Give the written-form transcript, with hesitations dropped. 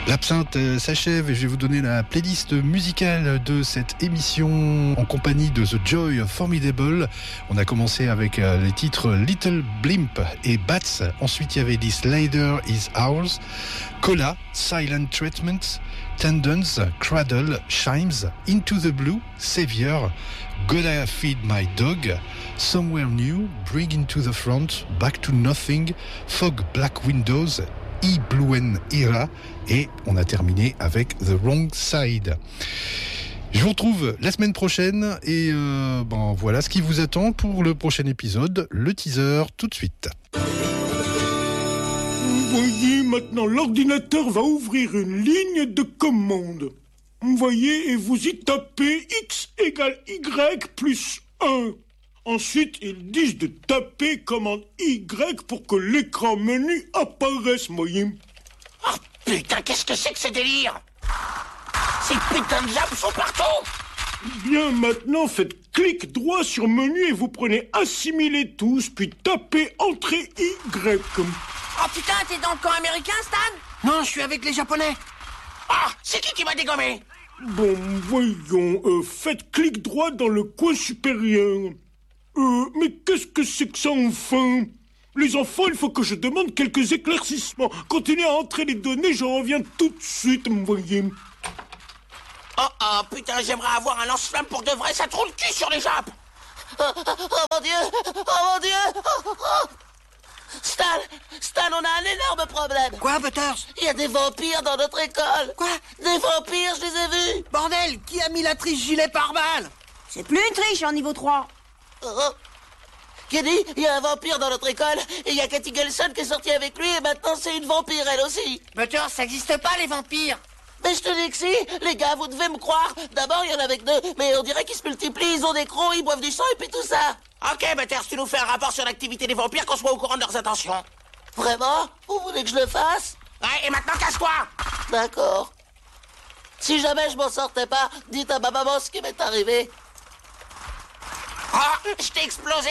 L'absinthe s'achève et je vais vous donner la playlist musicale de cette émission en compagnie de The Joy Formidable. On a commencé avec les titres Little Blimp et Bats. Ensuite, il y avait This Lader Is Ours, Cola, Silent Treatment, Tendons, Cradle, Chimes, Into the Blue, Savior, Gotta Feed My Dog, Somewhere New, Bring Into the Front, Back to Nothing, Fog Black Windows, E-Bluen Era, et on a terminé avec The Wrong Side. Je vous retrouve la semaine prochaine et voilà ce qui vous attend pour le prochain épisode, le teaser tout de suite. Vous voyez, maintenant l'ordinateur va ouvrir une ligne de commande. Vous voyez, et vous y tapez X égale Y plus 1. Ensuite, ils disent de taper commande Y pour que l'écran menu apparaisse, voyez. Oh putain, qu'est-ce que c'est que ce délire? Ces putains de jambes sont partout. Bien, maintenant, faites clic droit sur menu et vous prenez assimiler tous, puis tapez entrée Y. Oh putain, t'es dans le camp américain, Stan? Non, je suis avec les Japonais. Ah, c'est qui m'a dégommé? Bon, voyons, faites clic droit dans le coin supérieur. Mais qu'est-ce que c'est que ça, enfin? Les enfants, il faut que je demande quelques éclaircissements. Continuez à entrer les données, je reviens tout de suite, vous voyez. Oh, putain, j'aimerais avoir un lance-flamme pour de vrai, ça trouve le cul sur les jappes. Oh mon Dieu. Stan, on a un énorme problème. Quoi, Butters? Il y a des vampires dans notre école. Quoi? Des vampires, je les ai vus. Bordel, qui a mis la triche gilet pare-balles? C'est plus une triche en niveau 3. Kenny, il y a un vampire dans notre école, et il y a Cathy Gelson qui est sortie avec lui, et maintenant c'est une vampire, elle aussi. Butters, ça existe pas, les vampires. Mais je te dis que si, les gars, vous devez me croire. D'abord, il y en avait que 2, mais on dirait qu'ils se multiplient, ils ont des crocs, ils boivent du sang, et puis tout ça. Ok, Butters, tu nous fais un rapport sur l'activité des vampires, qu'on soit au courant de leurs intentions. Vraiment? Vous voulez que je le fasse? Ouais, et maintenant casse-toi. D'accord. Si jamais je m'en sortais pas, dites à ma maman ce qui m'est arrivé. Oh, je t'ai explosé